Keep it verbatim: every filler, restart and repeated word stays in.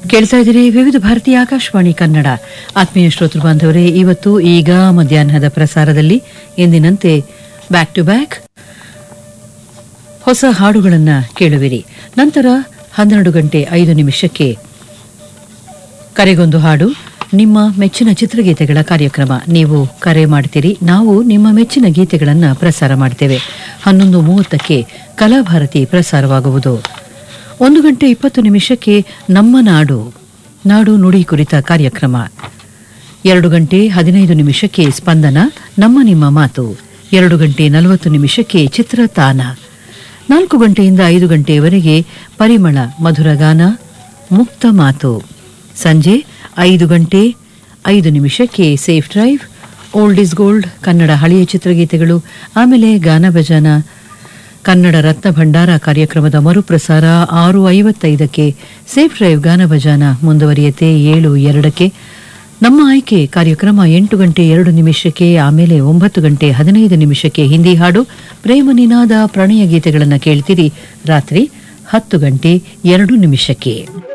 ಕೇಳ್ತಾ ಇದ್ದೀರಿ ವಿವಿಧ ಭಾರತೀಯ ಆಕಾಶವಾಣಿ ಕನ್ನಡ. ಆತ್ಮೀಯ ಶ್ರೋತೃ ಬಾಂಧವರೇ, ಇವತ್ತು ಈಗ ಮಧ್ಯಾಹ್ನದ ಪ್ರಸಾರದಲ್ಲಿ ಎಂದಿನಂತೆ ಬ್ಯಾಕ್ ಟು ಬ್ಯಾಕ್ ಹೊಸ ಹಾಡುಗಳನ್ನು ಕೇಳುವಿರಿ. ನಂತರ ಹನ್ನೆರಡು ಗಂಟೆ ಐದು ನಿಮಿಷಕ್ಕೆ ಕರೆಗೊಂದು ಹಾಡು, ನಿಮ್ಮ ಮೆಚ್ಚಿನ ಚಿತ್ರಗೀತೆಗಳ ಕಾರ್ಯಕ್ರಮ. ನೀವು ಕರೆ ಮಾಡ್ತೀರಿ, ನಾವು ನಿಮ್ಮ ಮೆಚ್ಚಿನ ಗೀತೆಗಳನ್ನು ಪ್ರಸಾರ ಮಾಡ್ತೇವೆ. ಹನ್ನೊಂದು ಮೂವತ್ತಕ್ಕೆ ಕಲಾಭಾರತಿ ಪ್ರಸಾರವಾಗುವುದು. ಒಂದು ಗಂಟೆ ಇಪ್ಪತ್ತು ನಿಮಿಷಕ್ಕೆ ನಮ್ಮ ನಾಡು ನಾಡು ನುಡಿ ಕುರಿತ ಕಾರ್ಯಕ್ರಮ. ಎರಡು ಗಂಟೆ ಹದಿನೈದು ನಿಮಿಷಕ್ಕೆ ಸ್ಪಂದನ, ನಮ್ಮ ನಿಮ್ಮ ಮಾತು. ಎರಡು ಗಂಟೆ ನಲವತ್ತು ನಿಮಿಷಕ್ಕೆ ಚಿತ್ರತಾನ. ನಾಲ್ಕು ಗಂಟೆಯಿಂದ ಐದು ಗಂಟೆಯವರೆಗೆ ಪರಿಮಳ ಮಧುರಗಾನ, ಮುಕ್ತ ಮಾತು. ಸಂಜೆ ಐದು ಗಂಟೆ ಐದು ನಿಮಿಷಕ್ಕೆ safe drive, old is gold Kannada ಹಳೆಯ ಚಿತ್ರಗೀತೆಗಳು. ಆಮೇಲೆ ಗಾನ ಭಜನ, ಕನ್ನಡ ರತ್ನ ಭಂಡಾರ ಕಾರ್ಯಕ್ರಮದ ಮರುಪ್ರಸಾರ ಆರು ಐವತ್ತೈದಕ್ಕೆ. ಸೇಫ್ ಡ್ರೈವ್ ಗಾನ ಭಜಾನ ಮುಂದುವರಿಯತೆ ಏಳು ಎರಡಕ್ಕೆ. ನಮ್ಮ ಆಯ್ಕೆ ಕಾರ್ಯಕ್ರಮ ಎಂಟು ಗಂಟೆ ಎರಡು ನಿಮಿಷಕ್ಕೆ. ಆಮೇಲೆ ಒಂಬತ್ತು ಗಂಟೆ ಹದಿನೈದು ನಿಮಿಷಕ್ಕೆ ಹಿಂದಿ ಹಾಡು, ಪ್ರೇಮ ನಿನಾದ ಪ್ರಣಯ ಗೀತೆಗಳನ್ನು ಕೇಳ್ತೀರಿ. ರಾತ್ರಿ ಹತ್ತು ಗಂಟೆ ಎರಡು ನಿಮಿಷಕ್ಕೆ.